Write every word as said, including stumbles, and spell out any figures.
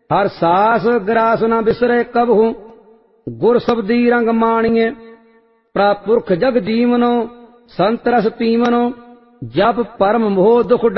हर सास ग्रास न बिसरे कबहू, गुर शब्दी रंग माणिए। प्रपुरख जग जीवनो, संत रस पीवनो, जप परम मोह दुख